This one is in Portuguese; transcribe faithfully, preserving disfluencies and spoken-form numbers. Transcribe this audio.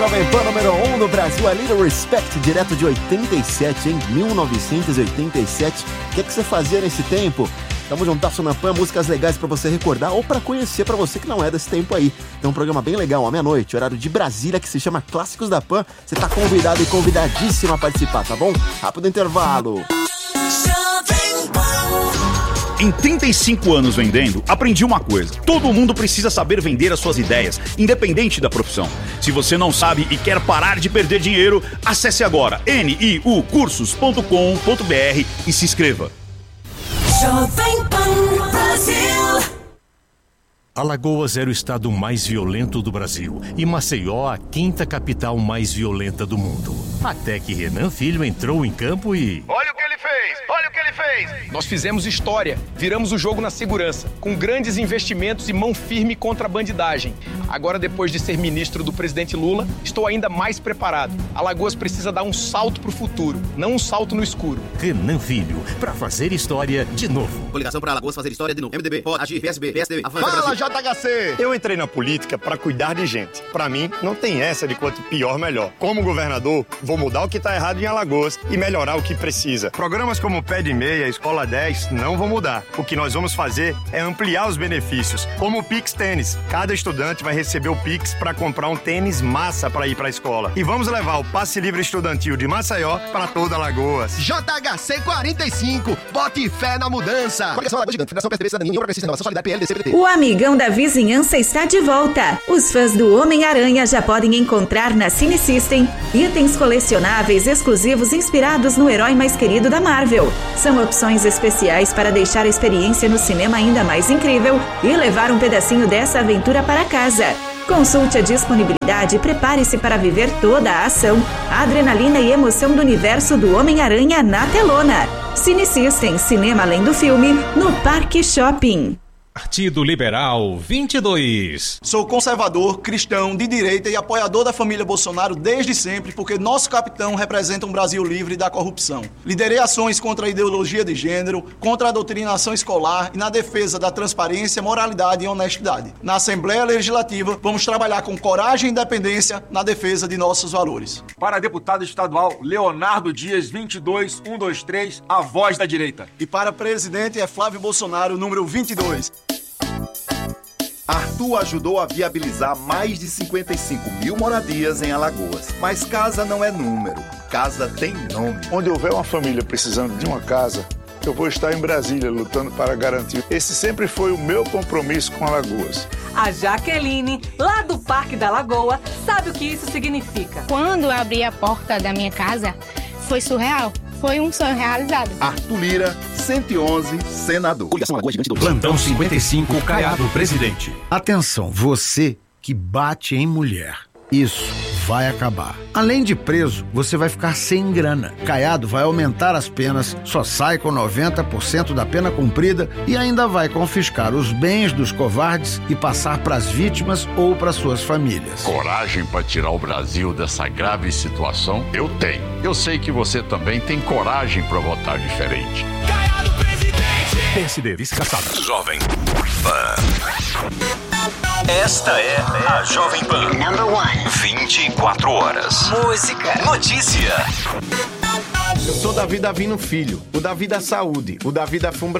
Jovem Pan número um no Brasil, a Little Respect, direto de oitenta e sete, em mil novecentos e oitenta e sete. O que, é que você fazia nesse tempo? Tamo juntasso na Pan, músicas legais pra você recordar ou pra conhecer pra você que não é desse tempo aí. Tem um programa bem legal, à meia-noite, horário de Brasília, que se chama Clássicos da Pan. Você tá convidado e convidadíssimo a participar, tá bom? Rápido intervalo. Em trinta e cinco anos vendendo, aprendi uma coisa. Todo mundo precisa saber vender as suas ideias, independente da profissão. Se você não sabe e quer parar de perder dinheiro, acesse agora N I U cursos ponto com ponto B R e se inscreva. Jovem Pan Brasil. Alagoas era o estado mais violento do Brasil e Maceió a quinta capital mais violenta do mundo. Até que Renan Filho entrou em campo e... Olha o que ele fez! Olha o que ele fez! Nós fizemos história, viramos o jogo na segurança, com grandes investimentos e mão firme contra a bandidagem. Agora, depois de ser ministro do presidente Lula, estou ainda mais preparado. Alagoas precisa dar um salto pro futuro, não um salto no escuro. Renan Filho, pra fazer história de novo. Coligação para Alagoas fazer história de novo. M D B, pode, Agir, P S B, P S D B, Avança Fala, Brasil. J H C! Eu entrei na política pra cuidar de gente. Pra mim, não tem essa de quanto pior, melhor. Como governador, vou mudar o que tá errado em Alagoas e melhorar o que precisa. Programas como Pé de Meia, Escola dez não vão mudar. O que nós vamos fazer é ampliar os benefícios, como o Pix Tênis. Cada estudante vai receber o Pix para comprar um tênis massa para ir para a escola. E vamos levar o passe livre estudantil de Maceió para toda Alagoas. J H C quarenta e cinco, bote fé na mudança. Coligação Alagoas Gigante, Federação P S D B, Cidadania, União Progressista, Inovação, Solidariedade, P L, D C, P T. O amigão da vizinhança está de volta. Os fãs do Homem-Aranha já podem encontrar na Cine System itens colecionáveis exclusivos inspirados no herói mais querido da Marvel. São opções especiais para deixar a experiência no cinema ainda mais incrível e levar um pedacinho dessa aventura para casa. Consulte a disponibilidade e prepare-se para viver toda a ação, a adrenalina e emoção do universo do Homem-Aranha na telona. Cine System, cinema além do filme, no Parque Shopping. Partido Liberal vinte e dois. Sou conservador, cristão, de direita e apoiador da família Bolsonaro desde sempre, porque nosso capitão representa um Brasil livre da corrupção. Liderei ações contra a ideologia de gênero, contra a doutrinação escolar e na defesa da transparência, moralidade e honestidade. Na Assembleia Legislativa, vamos trabalhar com coragem e independência na defesa de nossos valores. Para deputado estadual, Leonardo Dias, vinte e dois, cento e vinte e três, a voz da direita. E para presidente é Flávio Bolsonaro, número vinte e dois. Arthur ajudou a viabilizar mais de cinquenta e cinco mil moradias em Alagoas. Mas casa não é número, casa tem nome. Onde houver uma família precisando de uma casa, eu vou estar em Brasília lutando para garantir. Esse sempre foi o meu compromisso com Alagoas. A Jaqueline, lá do Parque da Lagoa, sabe o que isso significa. Quando eu abri a porta da minha casa, foi surreal. Foi um sonho realizado. Arthur Lira, cento e onze, senador. Coligação Alagoas Gigante do Plantão cinquenta e cinco, Caiado, presidente. Atenção, você que bate em mulher. Isso vai acabar. Além de preso, você vai ficar sem grana. Caiado vai aumentar as penas, só sai com noventa por cento da pena cumprida e ainda vai confiscar os bens dos covardes e passar para as vítimas ou para suas famílias. Coragem para tirar o Brasil dessa grave situação? Eu tenho. Eu sei que você também tem coragem para votar diferente. Caiado, presidente! P S D, vice-caçada. Jovem Pan. Esta é a Jovem Pan. Number one. vinte e quatro horas. Música. Notícia. Eu sou Davi Davino Filho, o Davi da Saúde, o Davi da Fumbra.